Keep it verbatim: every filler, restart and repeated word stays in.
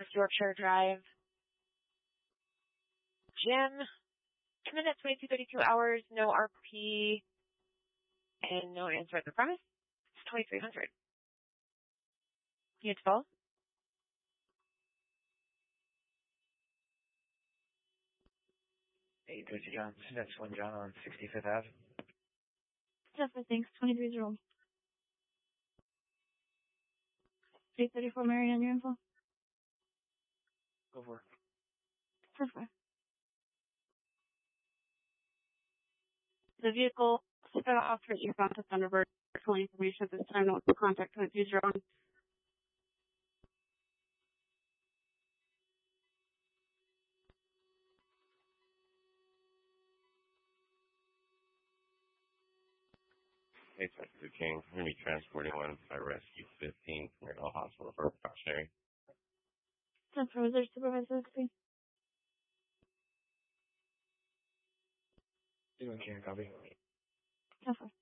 Yorkshire Drive. Jim, ten minutes, twenty-two thirty-two hours, no R P, and no answer at the premise. It's twenty-three hundred. Unit twelve. Hey, Deutsche John. Next one, John, on sixty-fifth Avenue. Jessica, thanks. twenty-three zero. three thirty-four, Marion, on your info. Go for it. So far. The vehicle sped off for eastbound to Thunderbird. Full information at this time. No contact twenty-two zero. Hey, Secretary King. We're going to be transporting one by Rescue fifteen from your hospital for precautionary. So far, was there supervisor? Doing care, copy. So far.